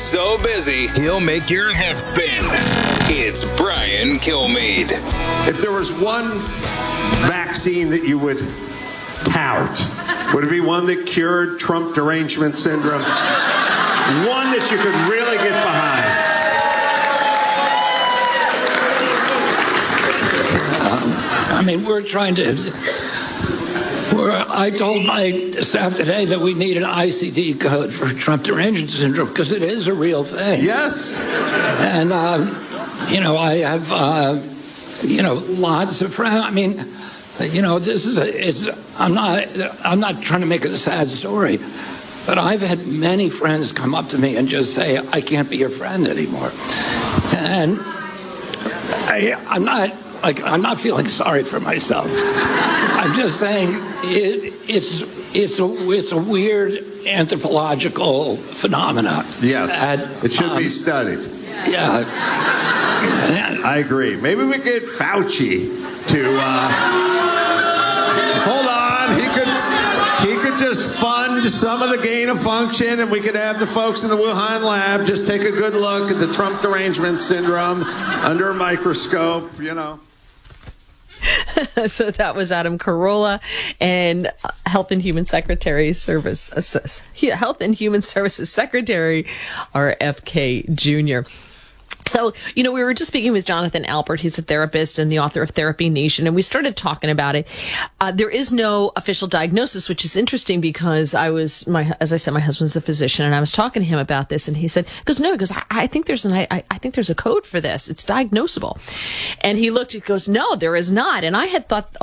so busy, he'll make your head spin. It's Brian Kilmeade. If there was one vaccine that you would tout, would it be one that cured Trump derangement syndrome? One that you could really get behind? I told my staff today that we need an ICD code for Trump derangement syndrome because it is a real thing. Yes. And, I have, lots of friends. I'm not trying to make it a sad story, but I've had many friends come up to me and just say, I can't be your friend anymore. And I'm not feeling sorry for myself. I'm just saying it's a weird anthropological phenomenon. Yes, it should be studied. Yeah. I agree. Maybe we get Fauci to hold on. He could just fund some of the gain of function, and we could have the folks in the Wuhan lab just take a good look at the Trump derangement syndrome under a microscope, So that was Adam Carolla, and Health and Human Services Secretary, RFK Jr. So, we were just speaking with Jonathan Alpert. He's a therapist and the author of Therapy Nation, and we started talking about it. There is no official diagnosis, which is interesting because as I said, my husband's a physician, and I was talking to him about this, and he goes, I think there's a code for this. It's diagnosable. And he goes, no, there is not. And I had thought